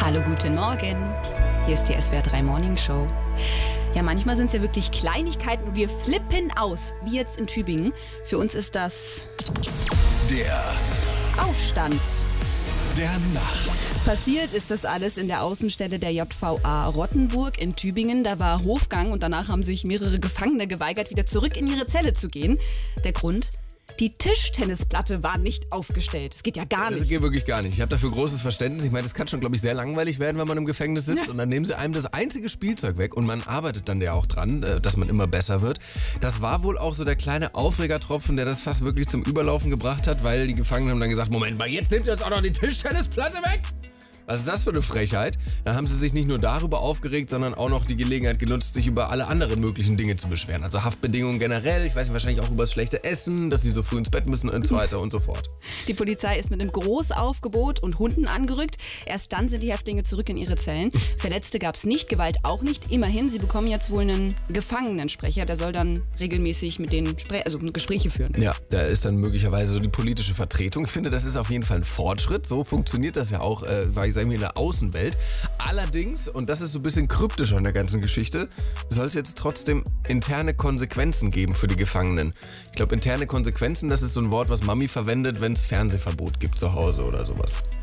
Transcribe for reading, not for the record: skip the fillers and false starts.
Hallo, guten Morgen. Hier ist die SWR 3 Morning Show. Ja, manchmal sind es ja wirklich Kleinigkeiten und wir flippen aus, wie jetzt in Tübingen. Für uns ist das Der Aufstand. der Nacht. Passiert ist das alles in der Außenstelle der JVA Rottenburg in Tübingen. Da war Hofgang und danach haben sich mehrere Gefangene geweigert, wieder zurück in ihre Zelle zu gehen. Der Grund? Die Tischtennisplatte war nicht aufgestellt. Das geht ja gar nicht. Das geht wirklich gar nicht. Ich habe dafür großes Verständnis. Ich meine, das kann schon, glaube ich, sehr langweilig werden, wenn man im Gefängnis sitzt. Und dann nehmen sie einem das einzige Spielzeug weg. Und man arbeitet dann ja auch dran, dass man immer besser wird. Das war wohl auch so der kleine Aufregertropfen, der das fast wirklich zum Überlaufen gebracht hat. Weil die Gefangenen haben dann gesagt, Moment mal, jetzt nehmt ihr uns auch noch die Tischtennisplatte weg? Was ist das für eine Frechheit? Da haben sie sich nicht nur darüber aufgeregt, sondern auch noch die Gelegenheit genutzt, sich über alle anderen möglichen Dinge zu beschweren. Also Haftbedingungen generell, ich weiß nicht, wahrscheinlich auch über das schlechte Essen, dass sie so früh ins Bett müssen und so weiter und so fort. Die Polizei ist mit einem Großaufgebot und Hunden angerückt. Erst dann sind die Häftlinge zurück in ihre Zellen. Verletzte gab es nicht, Gewalt auch nicht. Immerhin, sie bekommen jetzt wohl einen Gefangenensprecher. Der soll dann regelmäßig mit denen Gespräche führen. Ja, da ist dann möglicherweise so die politische Vertretung. Ich finde, das ist auf jeden Fall ein Fortschritt. So funktioniert das ja auch, in der Außenwelt. Allerdings, und das ist so ein bisschen kryptisch an der ganzen Geschichte, soll es jetzt trotzdem interne Konsequenzen geben für die Gefangenen. Ich glaube, interne Konsequenzen, das ist so ein Wort, was Mami verwendet, wenn es Fernsehverbot gibt zu Hause oder sowas.